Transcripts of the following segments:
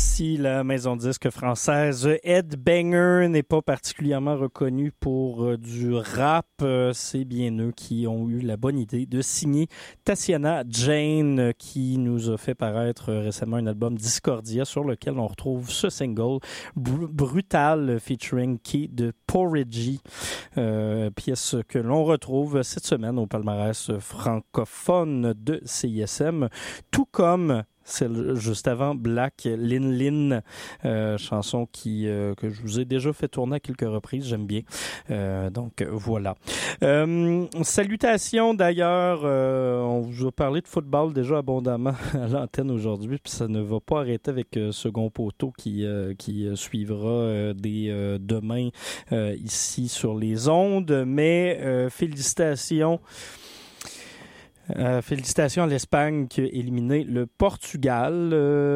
si la maison de disques française Headbanger n'est pas particulièrement reconnue pour du rap, c'est bien eux qui ont eu la bonne idée de signer Tatiana Jane, qui nous a fait paraître récemment un album Discordia sur lequel on retrouve ce single Brutal featuring Key de Porridgy, pièce que l'on retrouve cette semaine au palmarès francophone de CISM, tout comme celle juste avant, Black Lin Lin, chanson que je vous ai déjà fait tourner à quelques reprises, j'aime bien. Donc voilà. Salutations d'ailleurs, on vous a parlé de football déjà abondamment à l'antenne aujourd'hui, puis ça ne va pas arrêter avec Second Poteau qui suivra dès demain ici sur les ondes, mais félicitations. Félicitations à l'Espagne qui a éliminé le Portugal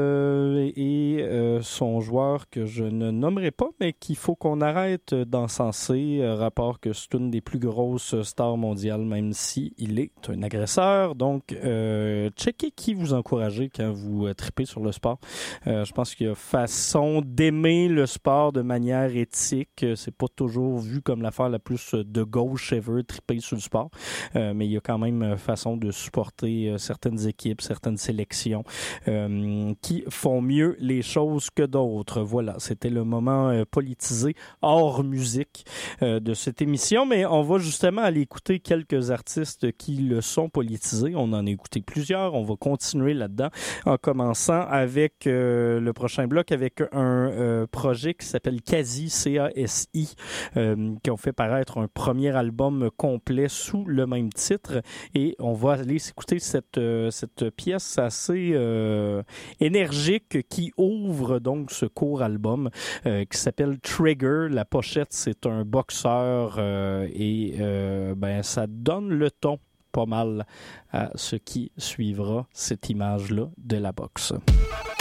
et son joueur que je ne nommerai pas, mais qu'il faut qu'on arrête d'encenser, rapport que c'est une des plus grosses stars mondiales, même si il est un agresseur. Donc, checkez qui vous encouragez quand vous tripez sur le sport. Je pense qu'il y a façon d'aimer le sport de manière éthique. C'est pas toujours vu comme l'affaire la plus de gauche ever, triper sur le sport, mais il y a quand même façon de supporter certaines équipes, certaines sélections qui font mieux les choses que d'autres. Voilà, c'était le moment politisé hors musique de cette émission, mais on va justement aller écouter quelques artistes qui le sont politisés. On en a écouté plusieurs, on va continuer là-dedans en commençant avec le prochain bloc avec un projet qui s'appelle Casi, C-A-S-I, qui ont fait paraître un premier album complet sous le même titre, et on va aller écouter cette pièce assez énergique qui ouvre donc ce court album qui s'appelle Trigger. La pochette, c'est un boxeur et ça donne le ton pas mal à ce qui suivra, cette image-là de la boxe.